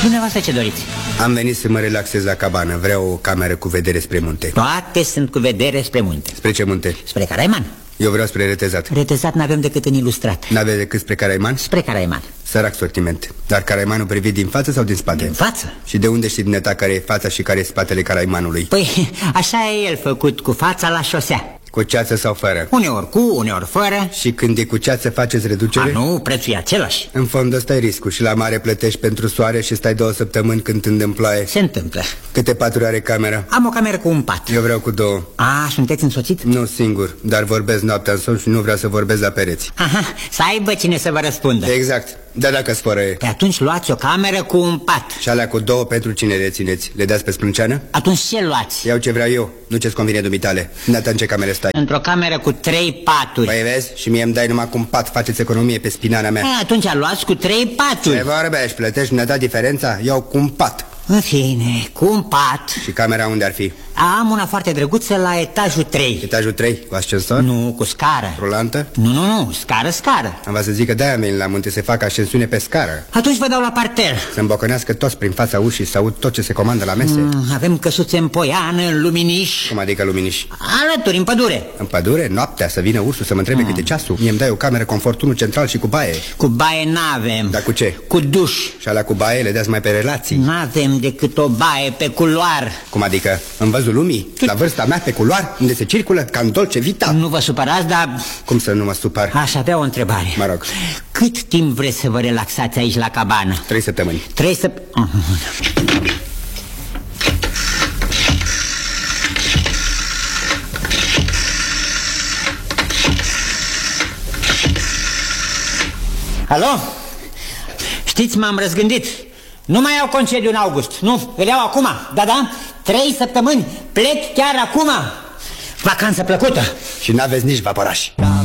Dumneavoastră ce doriți? Am venit să mă relaxez la cabană. Vreau o cameră cu vedere spre munte. Toate sunt cu vedere spre munte. Spre ce munte? Spre Caraiman. Eu vreau spre Retezat. Retezat n-avem decât în Ilustrat. N-aveți decât spre Caraiman? Spre Caraiman. Sărac sortiment. Dar Caraimanul privit din față sau din spate? Din față. Și de unde știi dumneata care e fața și care e spatele Caraimanului? Păi așa e el făcut, cu fața la șosea. Cu ceață sau fără? Uneori cu, uneori fără. Și când e cu ceață faceți reducere? Nu, prețul e același. În fond ăsta e riscul. Și la mare plătești pentru soare și stai 2 săptămâni cântând în ploaie. Se întâmplă. Câte paturi are camera? Am o cameră cu un pat. Eu vreau cu 2. Sunteți însoțit? Nu singur, dar vorbesc noaptea în somn și nu vreau să vorbesc la pereți. Aha, să aibă cine să vă răspundă. Exact, dar dacă sfără e. Pe atunci luați o cameră cu un pat. Și alea cu 2 pentru cine le țineți? Le dați pe sprânceană? Atunci ce luați? Iau ce vreau eu, nu ce-ți convine dumitale. Dumneata în ce camere stai? Într-o cameră cu 3 paturi. Păi vezi, și mie îmi dai numai cu un pat. Faceți economie pe spinarea mea. Atunci luați cu 3 paturi. Ce vorbești, plătești dumneata diferența? Iau cu un pat. În fine, cu un pat. Și camera unde ar fi? Am una foarte drăguță la etajul 3. Etajul 3, cu ascensor? Nu, cu scară. Rulantă? Nu, scară. Am văzut să zic că de-aia veni la munte să facă ascensiune pe scară. Atunci vă dau la parter. Să îmbocănească toți prin fața ușii, să aud tot ce se comandă la mese. Avem căsuțe în poiană, în luminiș. Cum adică luminiș? Alături, în pădure. În pădure? Noaptea, să vină ursul să mă întrebe câte ceasul. Mie îmi dai o cameră confort 1 central și cu baie. Cu baie n-avem. Dar cu ce? Cu duș. Și alea cu baie le dați mai pe relații. N-avem decât o baie pe culoar. Cum adică? În văzul lumii? La vârsta mea pe culoar? Unde se circulă? Ca în Dolce Vita? Nu vă supărați, dar... Cum să nu mă supăr? Aș avea o întrebare. Mă rog. Cât timp vreți să vă relaxați aici la cabană? 3 săptămâni. 3 săptămâni. Alo? Știți, m-am răzgândit. Nu mai iau concediu în august. Nu, îl iau acum. Da, 3 săptămâni. Plec chiar acum. Vacanță plăcută. Și n-aveți nici vaporași.